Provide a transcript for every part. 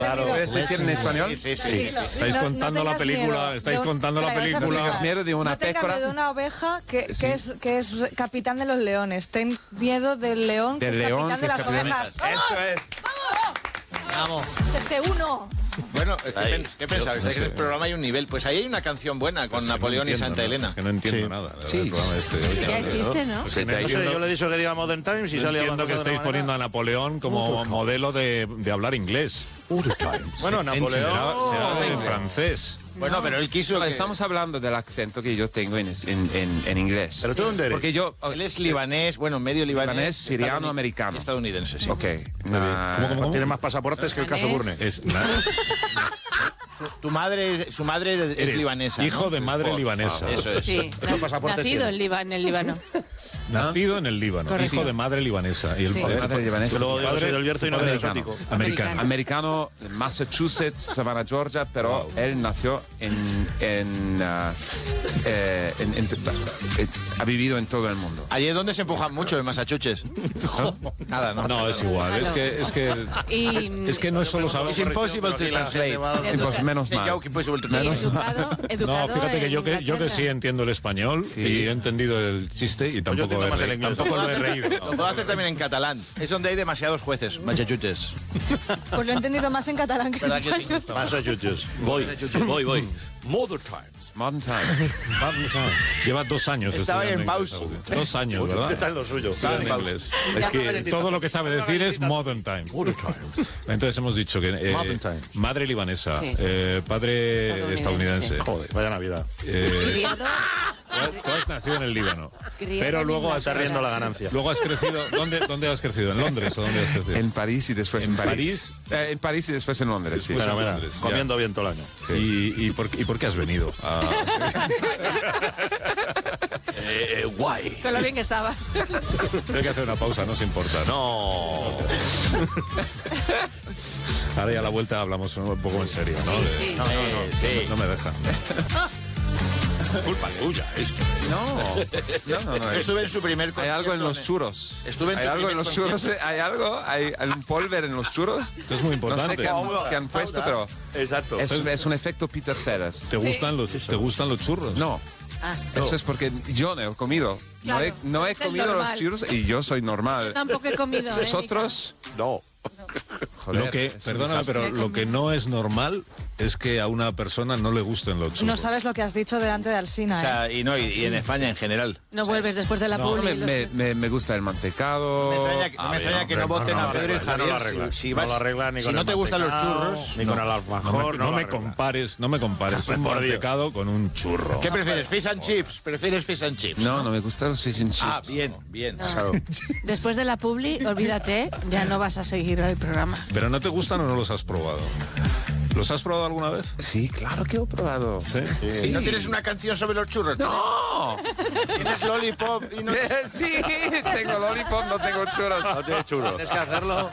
Claro. ¿Puedes decir en español? Sí. Estáis contando la película, Tengas miedo de una No tengas pécora. miedo de una oveja que es capitán de los leones. Ten miedo del león que Del es león, capitán que de es las capitán de- ovejas. Eso es. Vamos. 7-1. Bueno, Ahí. ¿qué pensabais? Yo no Es que sé. el programa hay un nivel. Pues ahí hay una canción buena con Napoleón y Santa Elena. Es que no entiendo Sí. nada. Sí. El programa este. Ya existe, ¿no? Pues Se te ha No sé, yo le he dicho que diga Modern Times y no sale entiendo hablando que de estéis una poniendo a manera. Napoleón como modelo de hablar inglés. Bueno, Napoleón. Será de francés. Bueno, pero él quiso. Pero que- estamos hablando del acento que yo tengo en inglés. ¿Pero tú dónde eres? Porque yo... Él es libanés, bueno, medio libanés. Libanés, siriano, estadouni- americano. Estadounidense, sí. Ok. ¿Cómo? Tiene más pasaportes que el caso Burne. Es Su madre es eres libanesa. hijo ¿no? de madre libanesa. Eso es. Sí, pasaportes nacido tiene? en el Líbano. Nacido en el Líbano, Correcto. hijo de madre libanesa. Y el Sí. padre, Madre libanesa. Que luego yo padre- soy del Bierzo y no padre del americano. exótico. americano. Americano, Massachusetts, Savannah, Georgia, pero él nació ha vivido en todo el mundo. Allí es donde se empujan mucho en Massachusetts. Nada, no. No, es igual. Es que no es solo saber. It's impossible to Pero aquí la translate. gente va a- Pues menos The mal. joke impossible to Y translate. educado No, fíjate que en yo que Inglaterra. sí entiendo el español y he entendido el chiste y tampoco, entiendo más el inglés. tampoco lo he reído. Lo puedo hacer también en catalán. Es donde hay demasiados jueces. Massachusetts. Pues lo he entendido más en catalán que en ¿Verdad que sí? español. Massachusetts. Voy. Modern Times. Modern Times. Lleva 2 años Estaba estudiando en inglés, pausa. Audio. 2 años, ¿verdad? Está en lo suyo. Estudiando en pausa. inglés. Es que todo lo que sabe decir es modern time. Entonces hemos dicho que Modern time. madre libanesa, Sí. padre estadounidense. Joder, vaya Navidad. Criado, Tú has nacido en el Líbano, Criado pero en luego has, Está riendo la ganancia. luego has crecido. ¿Dónde has crecido? ¿En Londres o dónde has crecido? En París y después en París? París. En París y después en Londres, sí. Después en Fenomenal. Londres, ya. Comiendo bien todo el año. ¿Y por qué has venido? Guay. con lo bien que estabas. Hay que hacer una pausa, no se importa. No. Ahora ya a la vuelta hablamos un poco en serio, ¿no? Sí, De- No me dejan. Culpa tuya, esto. No. Estuve en su primer Hay concierto. algo en los churros. Estuve en Hay tu algo en primer los churros. Hay un polver en los churros. Esto es muy No sé importante. qué han puesto, pero Exacto. es un efecto Peter Sellers. ¿Te gustan los churros? No. Ah. Eso es porque yo no he comido. Claro, no he es el comido los normal. churros y yo soy normal. Tampoco he comido. Vosotros, No. joder, Lo que, es un perdóname, desastre. pero lo que no es normal es que a una persona no le gusten los churros. No sabes lo que has dicho delante de O Alsina, ¿eh? sea, y en España en general. No vuelves después de la No, publi. me gusta el mantecado. Me extraña que no voten a Pedro y No Javier. lo arregla. Si No vas- lo arregla ni si con no el te gustan los mantecado, churros, ni con el alfajor. No me lo arregla. compares un Por Dios. mantecado con un churro. ¿qué prefieres? ¿Fish and chips? ¿Prefieres fish and chips? No me gustan los fish and chips. Ah, bien, bien. Después de la publi, olvídate, ya no vas a seguir el programa. ¿Pero no te gustan o no los has probado? ¿Los has probado alguna vez? Sí, claro que he probado. Sí. ¿Y no tienes una canción sobre los churros? ¡No! ¿Tienes lollipop? Y no... Sí, tengo lollipop, no tengo churros. No tienes churros. Tienes que hacerlo.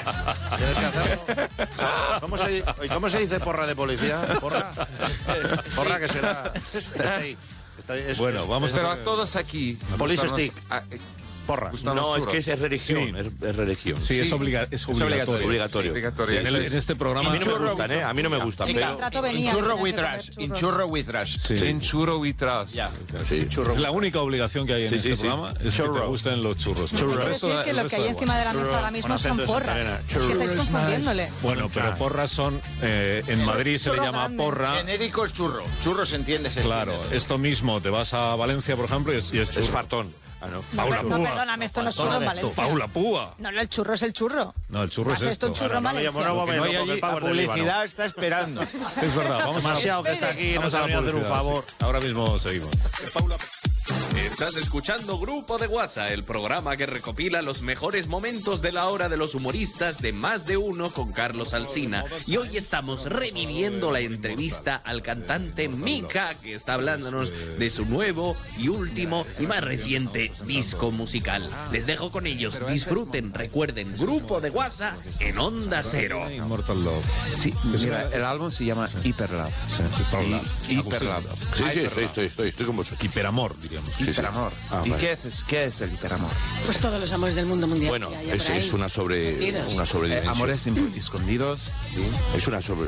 ¿Cómo se dice porra de policía? ¿Porra? Porra que será. Bueno, vamos Pero a a todos aquí. Police gustan los- stick. Porra. No, es que es religión. Sí. Es religión. Sí, es obligatorio. Obligatorio. Obligatorio. En este programa... A mí no me gustan, ¿eh? A mí no me gustan. En el Pero contrato In venía. churro que with tenías que rush. comer In churros. churro with rush. Sí. En churro we trust. Ya. sí. Es la única obligación que hay en Sí, este sí, sí. programa, es que te Churro. gusten los churros. Hay que decir que lo que hay encima de la mesa ahora mismo Con son acento de Santa porras. Elena. Es que estáis confundiéndole. Bueno, pero porras son... en Madrid se le Churro llama grandes. porra. Genérico es churro. Churro se entiende, se Claro, entiende. esto mismo, te vas a Valencia, por ejemplo, y es churro. Es fartón. Ah, no. Paula No, Púa. perdóname, esto no es churro en Valencia. Paula Púa. No, el churro es el churro. No, el churro es Haz esto esto. un churro en No me llamo, no Valencia. me no hay llamo, allí que el pavo La es del Líbano. publicidad está esperando. Es verdad, vamos a Demasiado que está aquí, no vamos a sabría la hacer un publicidad, favor. sí. Ahora mismo seguimos. Estás escuchando Grupo de WhatsApp, el programa que recopila los mejores momentos de la hora de los humoristas de Más de Uno con Carlos Alsina. Y hoy estamos reviviendo la entrevista al cantante Mika, que está hablándonos de su nuevo y último y más reciente disco musical. Les dejo con ellos, disfruten, recuerden, Grupo de WhatsApp en Onda Cero. Immortal Love. Sí, mira, el álbum se llama Hyper Love. Hyper Love. Hyper Love. Sí, estoy con vosotros. Hiperamor, diríamos. Hiperamor. ¿Y vale. qué es el hiperamor? Pues todos los amores del mundo mundial. Bueno, que haya es por ahí. una sobredimensión. Amores escondidos. Es una sobre...